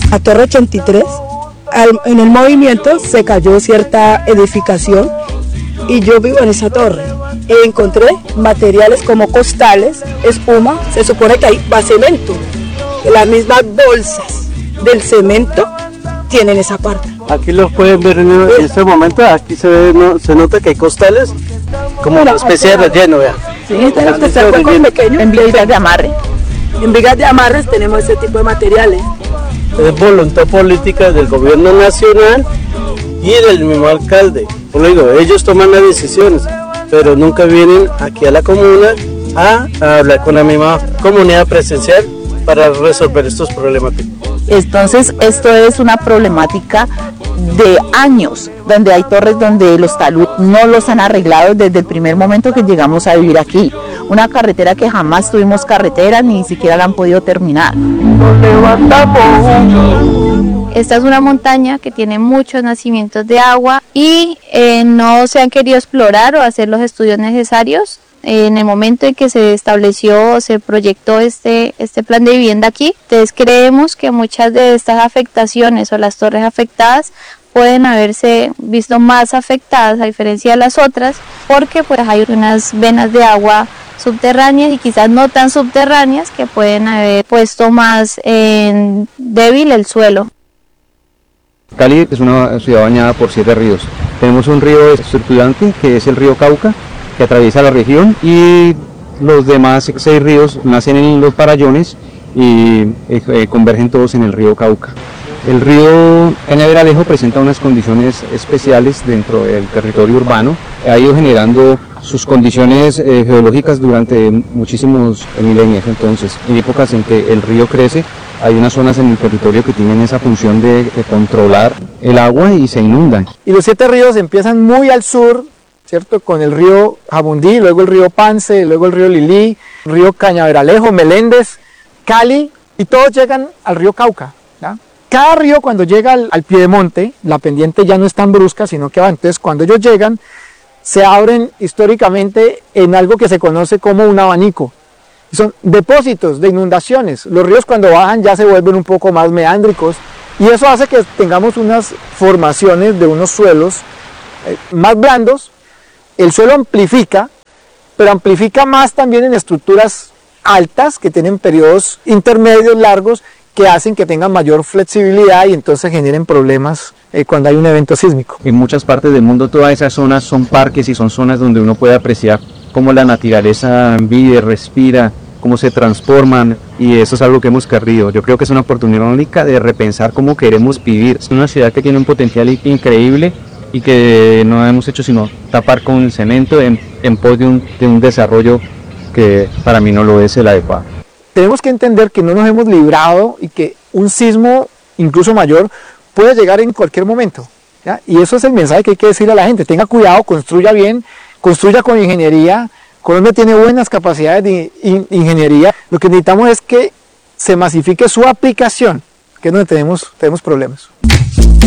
a Torre 83, en el movimiento se cayó cierta edificación y yo vivo en esa torre. E encontré materiales como costales, espuma, se supone que ahí va cemento. Las mismas bolsas del cemento tienen esa parte. Aquí los pueden ver en este momento, aquí se nota que hay costales, como una especie de relleno, vea. Sí, este hueco pequeño. En vigas de amarre. En vigas de amarres tenemos ese tipo de materiales. Es voluntad política del gobierno nacional y del mismo alcalde. Como digo, ellos toman las decisiones, pero nunca vienen aquí a la comuna a hablar con la misma comunidad presencial para resolver estos problemas. Entonces, esto es una problemática de años, donde hay torres donde los talud no los han arreglado desde el primer momento que llegamos a vivir aquí. Una carretera que jamás tuvimos carretera, ni siquiera la han podido terminar. Esta es una montaña que tiene muchos nacimientos de agua y no se han querido explorar o hacer los estudios necesarios. En el momento en que se estableció o se proyectó este plan de vivienda aquí, entonces creemos que muchas de estas afectaciones o las torres afectadas pueden haberse visto más afectadas a diferencia de las otras, porque pues hay unas venas de agua subterráneas y quizás no tan subterráneas que pueden haber puesto más en débil el suelo. Cali es una ciudad bañada por 7 ríos. Tenemos un río estructurante que es el río Cauca, que atraviesa la región, y los demás 6 ríos nacen en los farallones y convergen todos en el río Cauca. El río Cañaveralejo presenta unas condiciones especiales dentro del territorio urbano, ha ido generando sus condiciones geológicas durante muchísimos milenios. Entonces, en épocas en que el río crece, hay unas zonas en el territorio que tienen esa función de controlar el agua y se inundan. Y los 7 ríos empiezan muy al sur, ¿cierto? Con el río Jabundí, luego el río Pance, luego el río Lilí, el río Cañaveralejo, Meléndez, Cali, y todos llegan al río Cauca, ¿ya? Cada río cuando llega al piedemonte, la pendiente ya no es tan brusca, sino que va. Entonces cuando ellos llegan, se abren históricamente en algo que se conoce como un abanico. Son depósitos de inundaciones. Los ríos cuando bajan ya se vuelven un poco más meándricos y eso hace que tengamos unas formaciones de unos suelos más blandos. El suelo amplifica, pero amplifica más también en estructuras altas que tienen periodos intermedios largos que hacen que tengan mayor flexibilidad y entonces generen problemas cuando hay un evento sísmico. En muchas partes del mundo todas esas zonas son parques y son zonas donde uno puede apreciar cómo la naturaleza vive, respira, cómo se transforman, y eso es algo que hemos querido. Yo creo que es una oportunidad única de repensar cómo queremos vivir. Es una ciudad que tiene un potencial increíble y que no hemos hecho sino tapar con el cemento en pos de un desarrollo que para mí no lo es el adecuado. Tenemos que entender que no nos hemos librado y que un sismo incluso mayor puede llegar en cualquier momento, ¿ya? Y eso es el mensaje que hay que decirle a la gente: tenga cuidado, construya bien, construya con ingeniería. Colombia tiene buenas capacidades de ingeniería. Lo que necesitamos es que se masifique su aplicación, que es donde tenemos problemas.